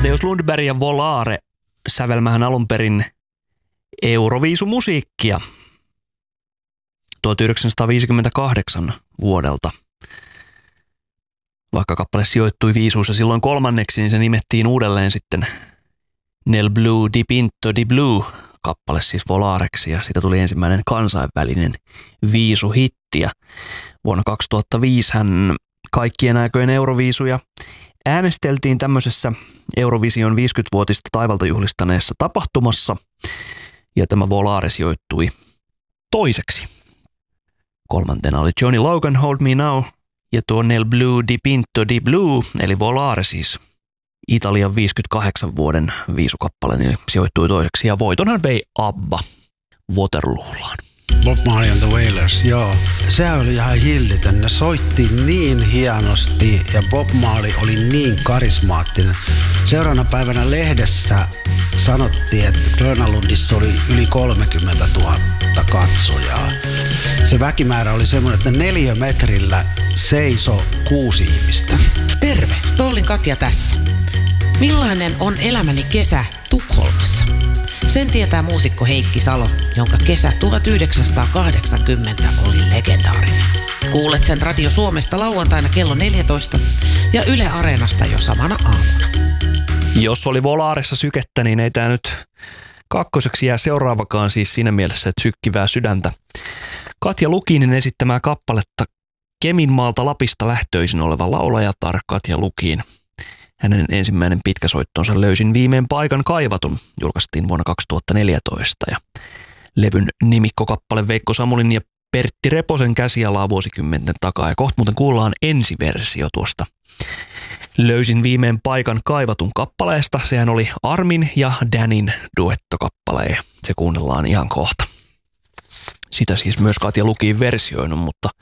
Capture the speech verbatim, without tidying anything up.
Amadeus Lundberg ja Volare sävelmähän alun perin Euroviisumusiikkia tuhatyhdeksänsataaviisikymmentäkahdeksan vuodelta. Vaikka kappale sijoittui viisuissa silloin kolmanneksi, niin se nimettiin uudelleen sitten Nel Blu di Pinto di Blu kappale siis Volareksi, ja siitä tuli ensimmäinen kansainvälinen viisuhitti. Ja vuonna kaksituhattaviisi hän kaikkien aikojen euroviisuja äänesteltiin tämmöisessä Eurovision viisikymmenvuotista taivalta juhlistaneessa tapahtumassa, ja tämä Volare sijoittui toiseksi. Kolmantena oli Johnny Logan, Hold Me Now, ja tuo Nel Blu di Pinto di Blu, eli Volare siis Italian viisikymmentäkahdeksan vuoden viisukappale, niin sijoittui toiseksi, ja voitonhan vei ABBA Waterloolaan. Bob Marley and the Wailers, joo. Sehän oli ihan hillitön. Ne soitti niin hienosti ja Bob Marley oli niin karismaattinen. Seuraavana päivänä lehdessä sanottiin, että Grönalundissa oli yli kolmekymmentätuhatta katsojaa. Se väkimäärä oli semmoinen, että neliömetrillä seisoi kuusi ihmistä. Terve, Stollin Katja tässä. Millainen on elämäni kesä Tukholmassa? Sen tietää muusikko Heikki Salo, jonka kesä tuhatyhdeksänsataakahdeksankymmentä oli legendaarinen. Kuulet sen Radio Suomesta lauantaina kello neljätoista ja Yle Areenasta jo samana aamuna. Jos oli Volaressa sykettä, niin ei tämä nyt kakkoseksi jää seuraavakaan, siis siinä mielessä, että sykkivää sydäntä. Katja Lukinin esittämää kappaletta Keminmaalta Lapista lähtöisin oleva laulajatar Katja Lukin. Hänen ensimmäinen pitkäsoittonsa Löysin viimein paikan kaivatun julkaistiin vuonna kaksituhattaneljätoista, ja levyn nimikkokappale Veikko Samulin ja Pertti Reposen käsialaa vuosikymmenten takaa, ja kohta muuten kuullaan ensiversio tuosta Löysin viimein paikan kaivatun kappaleesta. Sehän oli Armin ja Danin duettokappale, ja se kuunnellaan ihan kohta. Sitä siis myös Katja Lukin versioinut, mutta